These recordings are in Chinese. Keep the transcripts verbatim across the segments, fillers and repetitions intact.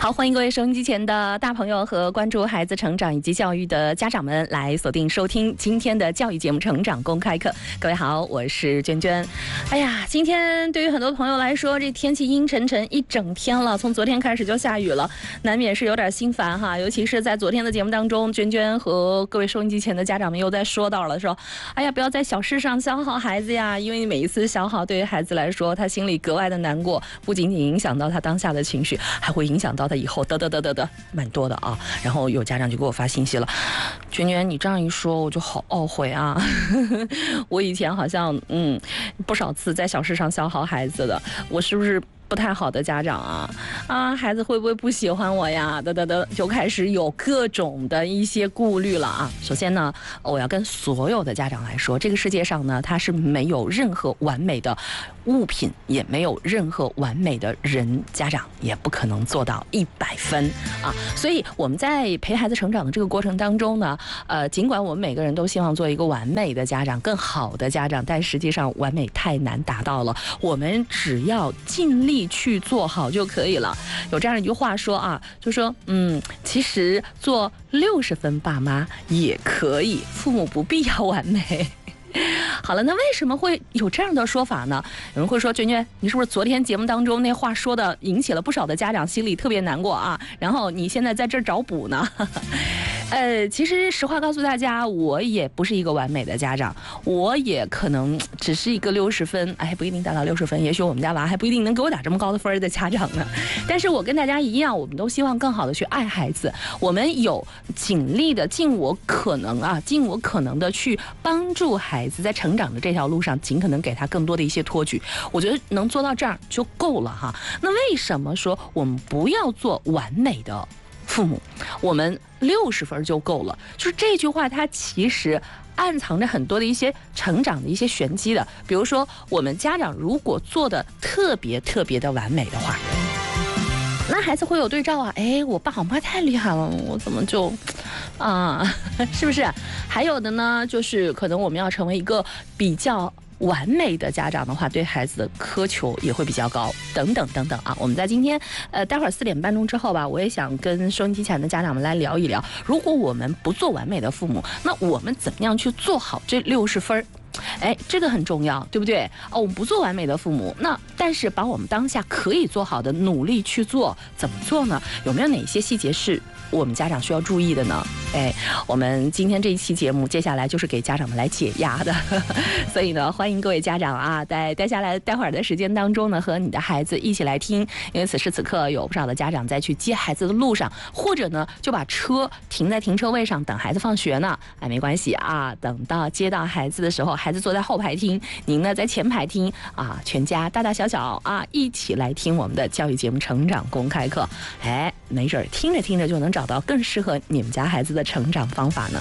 好，欢迎各位收音机前的大朋友和关注孩子成长以及教育的家长们来锁定收听今天的教育节目《成长公开课》。各位好，我是娟娟。哎呀，今天对于很多朋友来说，这天气阴沉沉一整天了，从昨天开始就下雨了，难免是有点心烦哈。尤其是在昨天的节目当中，娟娟和各位收音机前的家长们又在说到了说，哎呀，不要在小事上消耗孩子呀，因为每一次消耗对于孩子来说，他心里格外的难过，不仅仅影响到他当下的情绪，还会影响到他以后得得得得得蛮多的啊。然后有家长就给我发信息了，娟娟你这样一说我就好懊悔啊我以前好像嗯不少次在小事上消耗孩子的，我是不是不太好的家长啊啊，孩子会不会不喜欢我呀？得得得，就开始有各种的一些顾虑了啊。首先呢，我要跟所有的家长来说，这个世界上呢，它是没有任何完美的物品，也没有任何完美的人，家长也不可能做到一百分啊。所以我们在陪孩子成长的这个过程当中呢，呃，尽管我们每个人都希望做一个完美的家长，更好的家长，但实际上完美太难达到了。我们只要尽力去做好就可以了。有这样一句话说啊，就说嗯，其实做六十分爸妈也可以，父母不必要完美。好了，那为什么会有这样的说法呢？有人会说，娟娟，你是不是昨天节目当中那话说的引起了不少的家长心里特别难过啊？然后你现在在这儿找补呢？呃，其实实话告诉大家，我也不是一个完美的家长，我也可能只是一个六十分，哎，不一定达到六十分，也许我们家娃还不一定能给我打这么高的分的家长呢。但是我跟大家一样，我们都希望更好的去爱孩子，我们有尽力的，尽我可能啊，尽我可能的去帮助孩子在成长的这条路上，尽可能给他更多的一些托举。我觉得能做到这样就够了哈。那为什么说我们不要做完美的父母，我们六十分就够了？就是这句话，它其实暗藏着很多的一些成长的一些玄机的。比如说，我们家长如果做的特别特别的完美的话，那孩子会有对照啊，哎，我爸我妈太厉害了，我怎么就啊，是不是？还有的呢，就是可能我们要成为一个比较完美的家长的话，对孩子的苛求也会比较高，等等等等啊。我们在今天呃，待会儿四点半钟之后吧，我也想跟收音机前的家长们来聊一聊，如果我们不做完美的父母，那我们怎么样去做好这六十分？哎，这个很重要，对不对？哦，我们不做完美的父母，那但是把我们当下可以做好的努力去做，怎么做呢？有没有哪些细节是我们家长需要注意的呢？哎，我们今天这一期节目接下来就是给家长们来解压的，所以呢，欢迎各位家长啊，在待下来待会儿的时间当中呢，和你的孩子一起来听，因为此时此刻有不少的家长在去接孩子的路上，或者呢就把车停在停车位上等孩子放学呢。哎，没关系啊，等到接到孩子的时候，孩子坐在后排听，您呢在前排听啊，全家大大小小啊一起来听我们的教育节目《成长公开课》。哎，没准听着听着就能找到更适合你们家孩子的成长方法呢。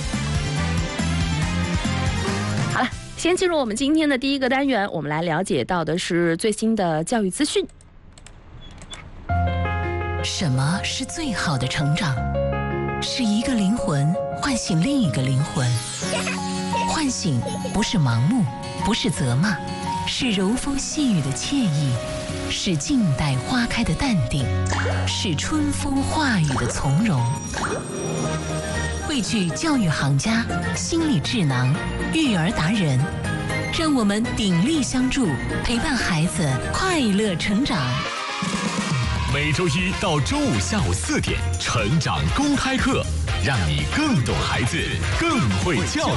好了，先进入我们今天的第一个单元，我们来了解到的是最新的教育资讯。 什么是最好的成长？是一个灵魂唤醒另一个灵魂。唤醒不是盲目，不是责骂，是柔风细雨的惬意，是静待花开的淡定，是春风化雨的从容。汇聚教育行家、心理智囊、育儿达人，让我们鼎力相助，陪伴孩子快乐成长。 每周一到周五下午四点，成长公开课，让你更懂孩子，更会教育。